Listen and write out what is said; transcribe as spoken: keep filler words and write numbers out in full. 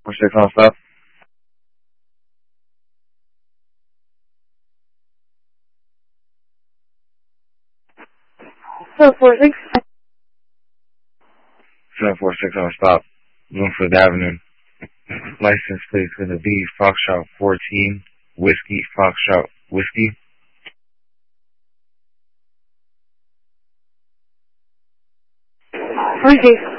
What's your call stop? seven four six. seven four six on stop. Bloomfield Avenue. License plate for the V, Foxtrot fourteen, Whiskey, Foxtrot, Whiskey. Receive.